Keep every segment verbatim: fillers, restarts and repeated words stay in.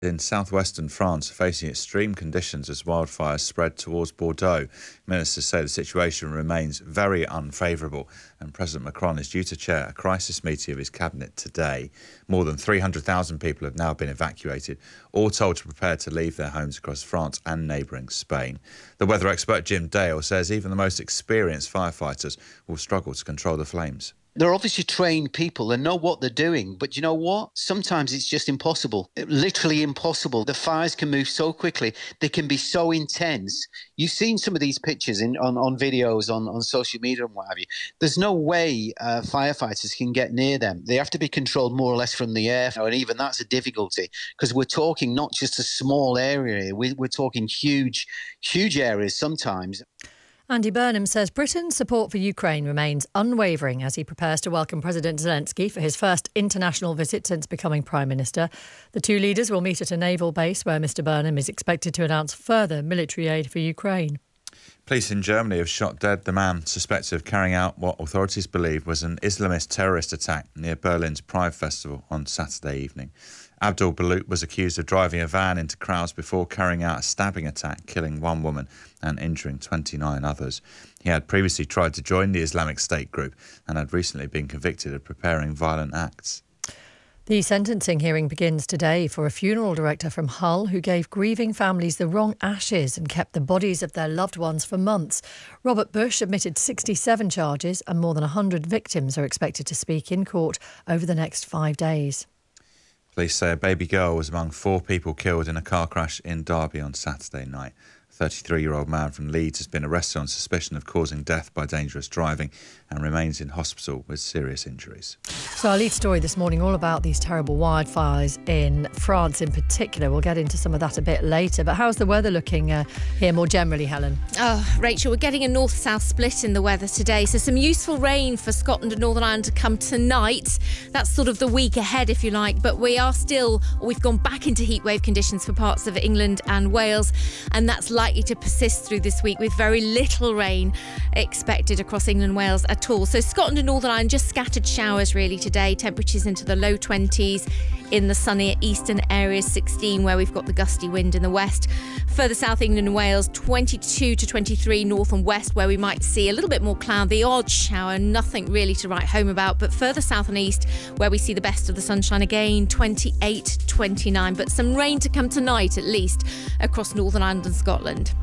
In southwestern France are facing extreme conditions as wildfires spread towards Bordeaux. Ministers say the situation remains very unfavourable, and President Macron is due to chair a crisis meeting of his cabinet today. More than three hundred thousand people have now been evacuated, all told to prepare to leave their homes across France and neighbouring Spain. The weather expert Jim Dale says even the most experienced firefighters will struggle to control the flames. They're obviously trained people. They know what they're doing. But you know what? Sometimes it's just impossible. Literally impossible. The fires can move so quickly. They can be so intense. You've seen some of these pictures in, on, on videos, on, on social media and what have you. There's no way uh, firefighters can get near them. They have to be controlled more or less from the air. And even that's a difficulty because we're talking not just a small area. We, we're talking huge, huge areas sometimes. Andy Burnham says Britain's support for Ukraine remains unwavering as he prepares to welcome President Zelensky for his first international visit since becoming Prime Minister. The two leaders will meet at a naval base where Mr Burnham is expected to announce further military aid for Ukraine. Police in Germany have shot dead the man suspected of carrying out what authorities believe was an Islamist terrorist attack near Berlin's Pride Festival on Saturday evening. Abdul Balut was accused of driving a van into crowds before carrying out a stabbing attack, killing one woman and injuring twenty-nine others. He had previously tried to join the Islamic State group and had recently been convicted of preparing violent acts. The sentencing hearing begins today for a funeral director from Hull who gave grieving families the wrong ashes and kept the bodies of their loved ones for months. Robert Bush admitted sixty-seven charges and more than one hundred victims are expected to speak in court over the next five days. Police say a baby girl was among four people killed in a car crash in Derby on Saturday night. A thirty-three-year-old man from Leeds has been arrested on suspicion of causing death by dangerous driving and remains in hospital with serious injuries. So our lead story this morning all about these terrible wildfires in France in particular. We'll get into some of that a bit later. But how's the weather looking uh, here more generally, Helen? Oh, Rachel, we're getting a north-south split in the weather today. So some useful rain for Scotland and Northern Ireland to come tonight. That's sort of the week ahead, if you like. But we are still, or we've gone back into heatwave conditions for parts of England and Wales. And that's likely to persist through this week with very little rain expected across England and Wales at all. So Scotland and Northern Ireland, just scattered showers really today. Temperatures into the low twenties. In the sunnier eastern areas, sixteen where we've got the gusty wind in the west. Further south England and Wales, twenty-two to twenty-three north and west where we might see a little bit more cloud, the odd shower, nothing really to write home about. But further south and east where we see the best of the sunshine again, twenty-eight, twenty-nine. But some rain to come tonight at least across Northern Ireland and Scotland.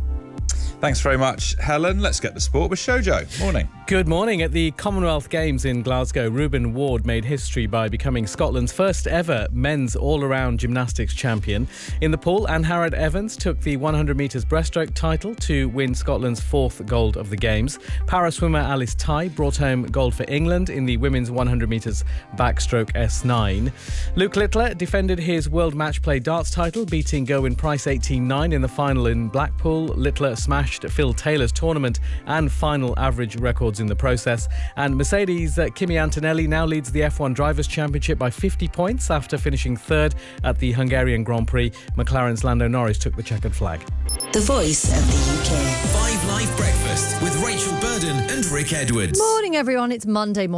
Thanks very much, Helen. Let's get the sport with Shojo. Morning. Good morning. At the Commonwealth Games in Glasgow, Reuben Ward made history by becoming Scotland's first ever men's all-around gymnastics champion. In the pool, Anne Harrod Evans took the one hundred metres breaststroke title to win Scotland's fourth gold of the Games. Para-swimmer Alice Tighe brought home gold for England in the women's one hundred metres backstroke S nine. Luke Littler defended his world match play darts title, beating Gerwyn Price eighteen nine in the final in Blackpool. Littler smashed Phil Taylor's tournament and final average records in the process. And Mercedes' uh, Kimi Antonelli now leads the F one Drivers' Championship by fifty points after finishing third at the Hungarian Grand Prix. McLaren's Lando Norris took the checkered flag. The Voice of the U K. Five Live Breakfast with Rachel Burden and Rick Edwards. Morning, everyone. It's Monday morning.